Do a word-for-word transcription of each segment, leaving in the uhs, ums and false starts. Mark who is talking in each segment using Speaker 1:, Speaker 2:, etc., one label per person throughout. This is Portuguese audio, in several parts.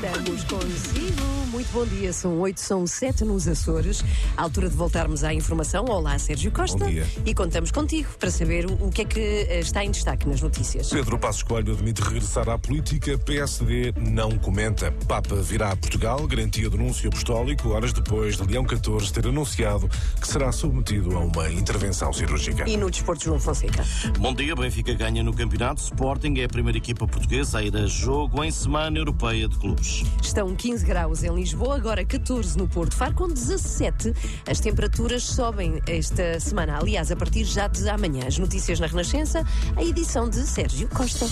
Speaker 1: Estamos consigo. Muito bom dia. São oito, são sete nos Açores. À altura de voltarmos à informação. Olá, Sérgio Costa.
Speaker 2: Bom dia.
Speaker 1: E contamos contigo para saber o, o que é que está em destaque nas notícias.
Speaker 2: Pedro Passos Coelho admite regressar à política. P S D não comenta. Papa virá a Portugal, garantia do anúncio apostólico, horas depois de Leão catorze ter anunciado que será submetido a uma intervenção cirúrgica.
Speaker 1: E no desporto, João Fonseca.
Speaker 3: Bom dia, Benfica ganha no campeonato. Sporting é a primeira equipa portuguesa a ir a jogo em Semana Europeia de Clubes.
Speaker 1: Estão quinze graus em Lisboa, agora catorze no Porto Faro, com dezassete. As temperaturas sobem esta semana, aliás, a partir já de amanhã. As notícias na Renascença, a edição de Sérgio Costa.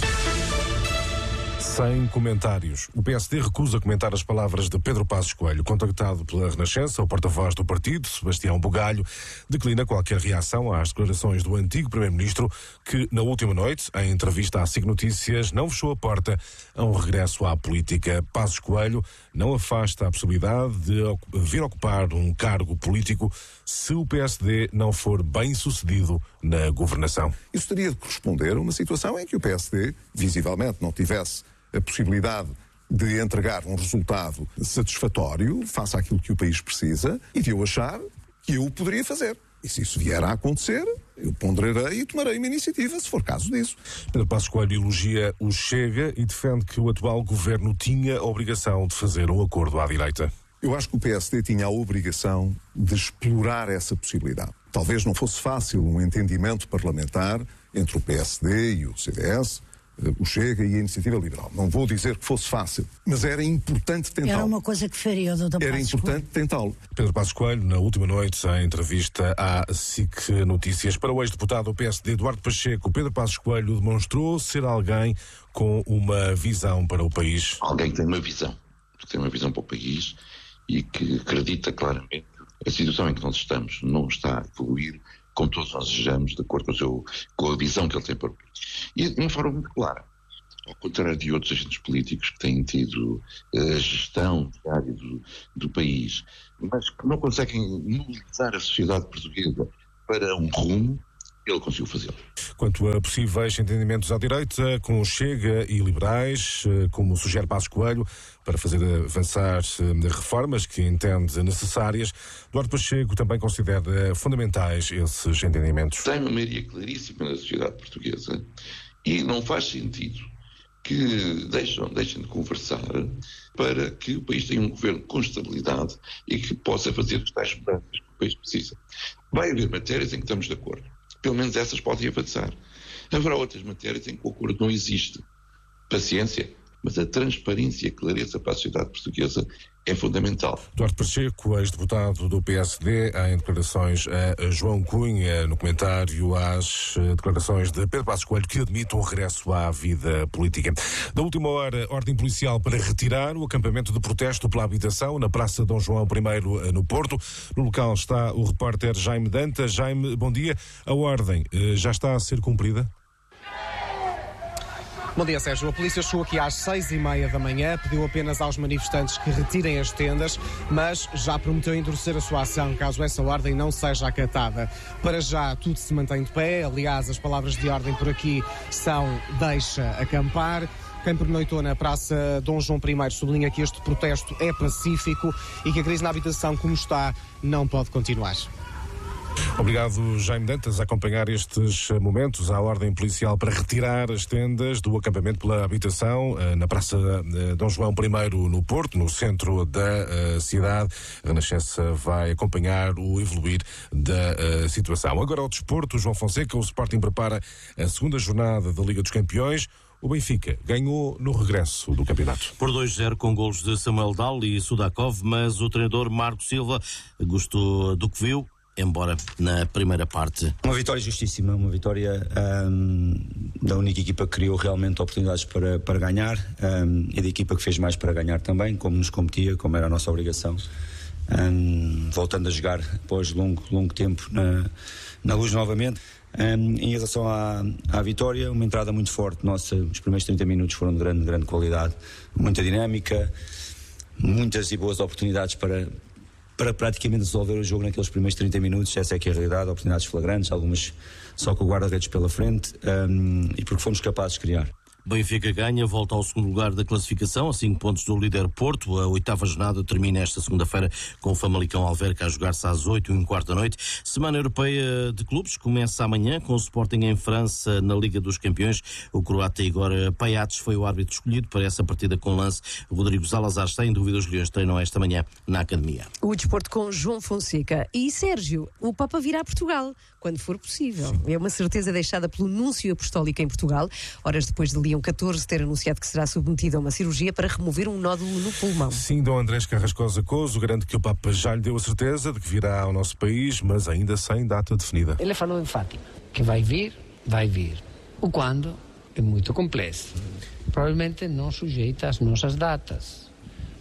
Speaker 2: Sem comentários. O P S D recusa comentar as palavras de Pedro Passos Coelho. Contactado pela Renascença, o porta-voz do partido, Sebastião Bugalho, declina qualquer reação às declarações do antigo Primeiro-Ministro, que, na última noite, em entrevista à S I C Notícias, não fechou a porta a um regresso à política. Passos Coelho não afasta a possibilidade de vir ocupar um cargo político se o P S D não for bem sucedido na governação.
Speaker 4: Isso teria de corresponder a uma situação em que o P S D, visivelmente, não tivesse a possibilidade de entregar um resultado satisfatório face àquilo que o país precisa e de eu achar que eu o poderia fazer. E se isso vier a acontecer, eu ponderarei e tomarei uma iniciativa, se for caso disso.
Speaker 2: Pedro Passos Coelho elogia o Chega e defende que o atual governo tinha a obrigação de fazer um acordo à direita.
Speaker 4: Eu acho que o P S D tinha a obrigação de explorar essa possibilidade. Talvez não fosse fácil um entendimento parlamentar entre o P S D e o C D S, o Chega e a Iniciativa Liberal. Não vou dizer que fosse fácil, mas era importante tentá-lo.
Speaker 5: Era uma coisa que faria o doutor
Speaker 4: Era
Speaker 5: Passos
Speaker 4: importante tentá-lo.
Speaker 2: Pedro Passos Coelho, na última noite, em entrevista à S I C Notícias, para o ex-deputado do P S D, Eduardo Pacheco, Pedro Passos Coelho demonstrou ser alguém com uma visão para o país.
Speaker 6: Alguém que tem uma visão, que tem uma visão para o país e que acredita claramente que a situação em que nós estamos não está a evoluir como todos nós desejamos, de acordo com, o seu, com a visão que ele tem para o país. E de uma forma muito clara, ao contrário de outros agentes políticos que têm tido a gestão diária do, do país, mas que não conseguem mobilizar a sociedade portuguesa para um rumo, ele conseguiu fazê-lo.
Speaker 2: Quanto a possíveis entendimentos à direita, com o Chega e liberais, como sugere Passos Coelho, para fazer avançar reformas que entende necessárias, Eduardo Pacheco também considera fundamentais esses entendimentos.
Speaker 6: Tem uma maioria claríssima na sociedade portuguesa e não faz sentido que deixem, deixem de conversar para que o país tenha um governo com estabilidade e que possa fazer as tais mudanças que o país precisa. Vai haver matérias em que estamos de acordo. Pelo menos essas podem avançar. Haverá outras matérias em que o acordo não existe. Paciência, mas a transparência e a clareza para a sociedade portuguesa é fundamental.
Speaker 2: Eduardo Pacheco, ex-deputado do P S D, em declarações a João Cunha, no comentário às declarações de Pedro Passos Coelho, que admite um regresso à vida política. Da última hora, ordem policial para retirar o acampamento de protesto pela habitação na Praça Dom João I, no Porto. No local está o repórter Jaime Dantas. Jaime, bom dia. A ordem já está a ser cumprida?
Speaker 7: Bom dia, Sérgio. A polícia chegou aqui às seis e meia da manhã, pediu apenas aos manifestantes que retirem as tendas, mas já prometeu endurecer a sua ação caso essa ordem não seja acatada. Para já, tudo se mantém de pé. Aliás, as palavras de ordem por aqui são deixa acampar. Quem pernoitou na Praça Dom João I sublinha que este protesto é pacífico e que a crise na habitação, como está, não pode continuar.
Speaker 2: Obrigado, Jaime Dantas, a acompanhar estes momentos. A ordem policial para retirar as tendas do acampamento pela habitação na Praça Dom João I, no Porto, no centro da cidade. A Renascença vai acompanhar o evoluir da situação. Agora ao desporto, João Fonseca. O Sporting prepara a segunda jornada da Liga dos Campeões. O Benfica ganhou no regresso do campeonato.
Speaker 3: Por dois a zero com golos de Samuel Dal e Sudakov, mas o treinador Marco Silva gostou do que viu, embora na primeira parte.
Speaker 8: Uma vitória justíssima, uma vitória um, da única equipa que criou realmente oportunidades para, para ganhar um, e da equipa que fez mais para ganhar também, como nos competia, como era a nossa obrigação. Um, voltando a jogar após longo, longo tempo na, na Luz novamente. Um, em relação à, à vitória, uma entrada muito forte nossa. Os primeiros trinta minutos foram de grande, grande qualidade, muita dinâmica, muitas e boas oportunidades para para praticamente resolver o jogo naqueles primeiros trinta minutos. Essa é que é a realidade, oportunidades flagrantes, algumas só com o guarda-redes pela frente, um, e porque fomos capazes de criar.
Speaker 3: Benfica ganha, volta ao segundo lugar da classificação, a cinco pontos do líder Porto. A oitava jornada termina esta segunda-feira com o Famalicão Alverca a jogar-se às oito e um quarto da noite. Semana Europeia de Clubes começa amanhã com o Sporting em França na Liga dos Campeões. O croata Igor Payates foi o árbitro escolhido para essa partida com lance. Rodrigo Salazar está em dúvida, os Leões treinam esta manhã na Academia.
Speaker 1: O desporto com João Fonseca. E Sérgio, o Papa virá a Portugal, quando for possível. É uma certeza deixada pelo Núncio Apostólico em Portugal, horas depois de Leão catorze ter anunciado que será submetido a uma cirurgia para remover um nódulo no pulmão.
Speaker 2: Sim, Dom Andrés Carrascosa Couso garante que o Papa já lhe deu a certeza de que virá ao nosso país, mas ainda sem data definida.
Speaker 5: Ele falou em Fátima, que vai vir, vai vir. O quando é muito complexo. Provavelmente não sujeita às nossas datas,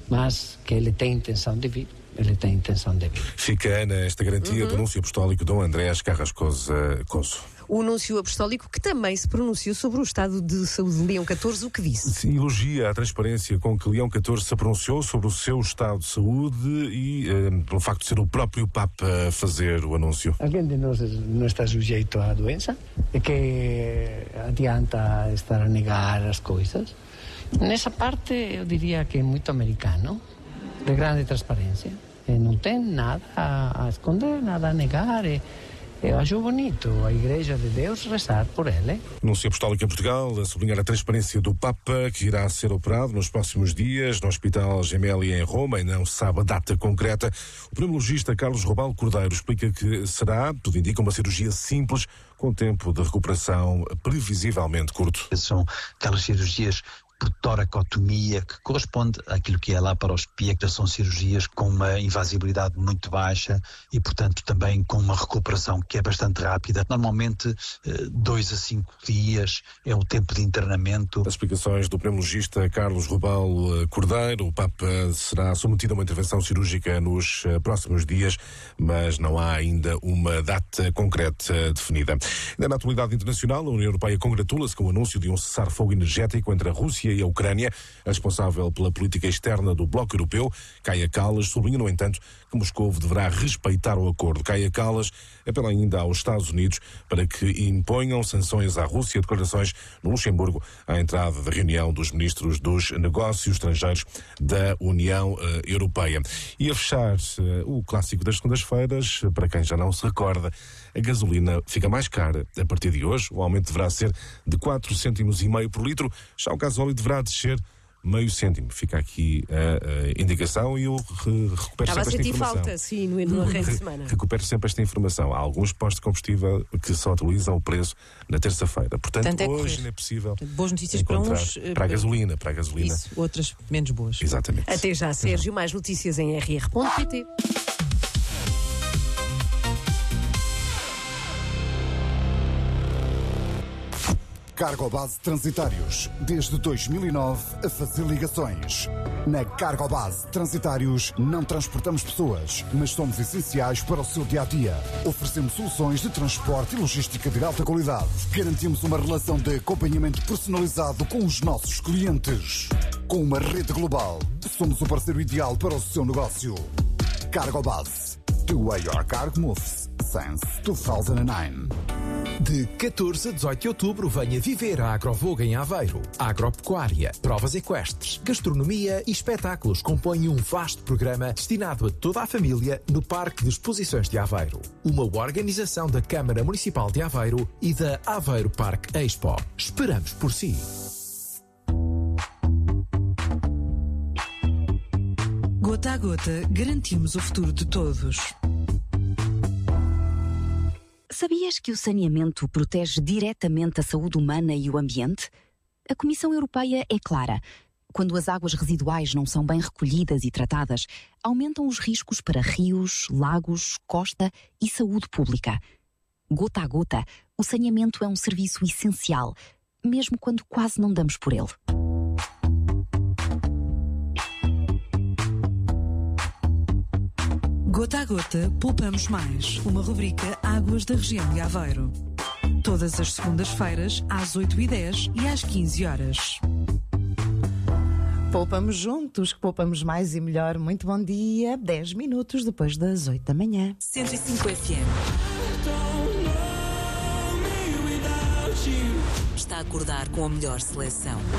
Speaker 5: mas que ele tem intenção de vir. Ele tem intenção de vir.
Speaker 2: Fica, Ana, esta garantia uhum. do Núncio Apostólico Dom Andrés Carrascosa Couso.
Speaker 1: O Núncio Apostólico que também se pronunciou sobre o estado de saúde de Leão catorze, o que disse?
Speaker 2: Sim, elogia a transparência com que Leão catorze se pronunciou sobre o seu estado de saúde e eh, pelo facto de ser o próprio Papa a fazer o anúncio.
Speaker 5: Alguém de nós não está sujeito à doença? É que adianta estar a negar as coisas? Nessa parte eu diria que é muito americano, de grande transparência. E não tem nada a esconder, nada a negar. E eu acho bonito a Igreja de Deus rezar por ele.
Speaker 2: Núncio Apostólico em Portugal a sublinhar a transparência do Papa, que irá ser operado nos próximos dias no Hospital Gemelli em Roma, e não se sabe a data concreta. O pneumologista Carlos Robalo Cordeiro explica que será, tudo indica, uma cirurgia simples, com tempo de recuperação previsivelmente curto.
Speaker 9: São aquelas cirurgias por toracotomia, que corresponde àquilo que é lá para os piecos, são cirurgias com uma invasibilidade muito baixa e, portanto, também com uma recuperação que é bastante rápida. Normalmente, dois a cinco dias é o tempo de internamento.
Speaker 2: As explicações do pneumologista Carlos Robalo Cordeiro. O Papa será submetido a uma intervenção cirúrgica nos próximos dias, mas não há ainda uma data concreta definida. Na atualidade internacional, a União Europeia congratula-se com o anúncio de um cessar-fogo energético entre a Rússia e a Ucrânia. A responsável pela política externa do Bloco Europeu, Kaja Kallas, sublinha, no entanto, que Moscou deverá respeitar o acordo. Kaja Kallas apela ainda aos Estados Unidos para que imponham sanções à Rússia. Declarações no Luxemburgo à entrada da reunião dos ministros dos negócios estrangeiros da União uh, Europeia. E a fechar uh, o clássico das segundas-feiras, para quem já não se recorda, a gasolina fica mais cara a partir de hoje. O aumento deverá ser de quatro cêntimos e meio por litro. Já o gasóleo deverá descer meio cêntimo. Fica aqui a, a indicação e eu re, recupero
Speaker 1: Estava
Speaker 2: sempre esta informação.
Speaker 1: Estava a sentir falta, sim, no, no arranque de semana.
Speaker 2: Recupero sempre esta informação. Há alguns postos de combustível que só atualizam o preço na terça-feira. Portanto, Portanto é hoje não é possível.
Speaker 10: Boas notícias para uns.
Speaker 2: Para a gasolina, para a gasolina.
Speaker 10: Isso, outras menos boas.
Speaker 2: Exatamente.
Speaker 1: Até já, Sérgio. Mais notícias em r r ponto p t.
Speaker 11: Cargobase Transitários, desde dois mil e nove a fazer ligações. Na Cargobase Transitários não transportamos pessoas, mas somos essenciais para o seu dia-a-dia. Oferecemos soluções de transporte e logística de alta qualidade. Garantimos uma relação de acompanhamento personalizado com os nossos clientes. Com uma rede global, somos o parceiro ideal para o seu negócio. Cargobase. The way your cargo moves. Since dois mil e nove.
Speaker 12: De catorze a dezoito de outubro, venha viver a Agrovoga em Aveiro. Agropecuária, provas equestres, gastronomia e espetáculos compõem um vasto programa destinado a toda a família no Parque de Exposições de Aveiro. Uma organização da Câmara Municipal de Aveiro e da Aveiro Parque Expo. Esperamos por si.
Speaker 13: Gota a gota, garantimos o futuro de todos.
Speaker 14: Sabias que o saneamento protege diretamente a saúde humana e o ambiente? A Comissão Europeia é clara. Quando as águas residuais não são bem recolhidas e tratadas, aumentam os riscos para rios, lagos, costa e saúde pública. Gota a gota, o saneamento é um serviço essencial, mesmo quando quase não damos por ele.
Speaker 13: Gota a gota, poupamos mais. Uma rubrica Águas da Região de Aveiro. Todas as segundas-feiras, às oito e dez e às quinze horas.
Speaker 15: Poupamos juntos, que poupamos mais e melhor. Muito bom dia. dez minutos depois das oito da manhã.
Speaker 13: cento e cinco F M.
Speaker 16: Basta acordar com a melhor seleção.